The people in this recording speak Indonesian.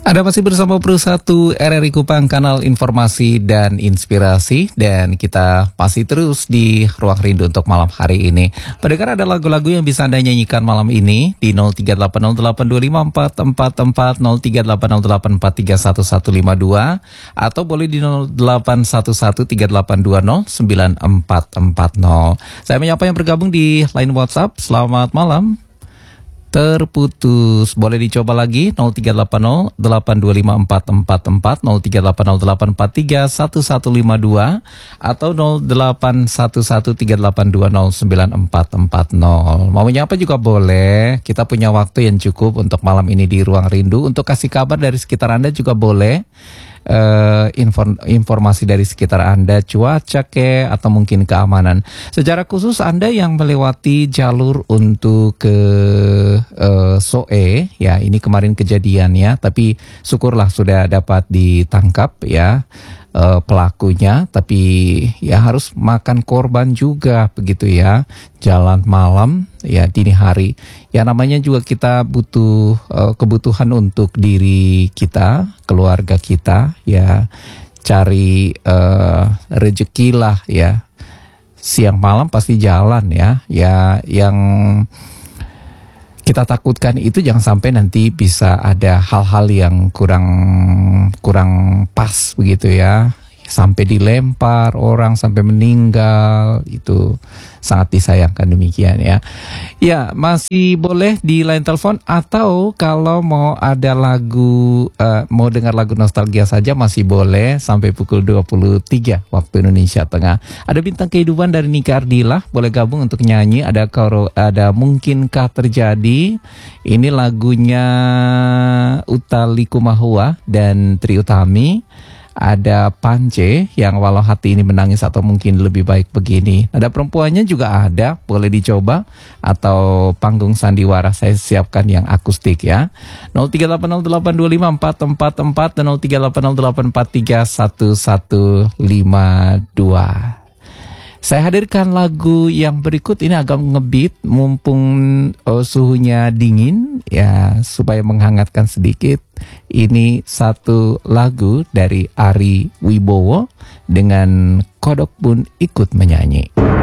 Anda masih bersama Pro 1 RRI Kupang, kanal informasi dan inspirasi. Dan kita masih terus di Ruang Rindu untuk malam hari ini. Pendengar, ada lagu-lagu yang bisa Anda nyanyikan malam ini di 0380825444, 038084315152, atau boleh di 081138209440. Saya menyapa yang bergabung di line WhatsApp. Selamat malam. Terputus, boleh dicoba lagi 0380825444, 038084315152, atau 081138209440. Mau menyapa juga boleh. Kita punya waktu yang cukup untuk malam ini di Ruang Rindu. Untuk kasih kabar dari sekitar Anda juga boleh. Informasi dari sekitar Anda, cuaca atau mungkin keamanan. Secara khusus Anda yang melewati jalur untuk ke Soe, ya ini kemarin kejadiannya, tapi syukurlah sudah dapat ditangkap ya pelakunya, tapi ya harus makan korban juga begitu ya. Jalan malam ya, dini hari ya, namanya juga kita butuh kebutuhan untuk diri kita, keluarga kita ya, cari rezeki lah ya. Siang malam pasti jalan ya, yang kita takutkan itu jangan sampai nanti bisa ada hal-hal yang kurang pas begitu ya, sampai dilempar orang sampai meninggal, itu sangat disayangkan demikian ya. Ya, masih boleh di line telepon, atau kalau mau ada lagu, mau dengar lagu nostalgia saja masih boleh sampai pukul 23 waktu Indonesia Tengah. Ada Bintang Kehidupan dari Nika Ardila, boleh gabung untuk nyanyi. Ada Mungkinkah Terjadi, ini lagunya Utha Likumahua dan Trie Utami. Ada Pance yang Walau Hati Ini Menangis atau Mungkin Lebih Baik Begini. Ada perempuannya juga ada, boleh dicoba. Atau Panggung Sandiwara, saya siapkan yang akustik ya. 0380825444 dan 038084315152. Saya hadirkan lagu yang berikut, ini agak ngebeat mumpung suhunya dingin ya, supaya menghangatkan sedikit. Ini satu lagu dari Ari Wibowo dengan Kodok Pun Ikut Menyanyi.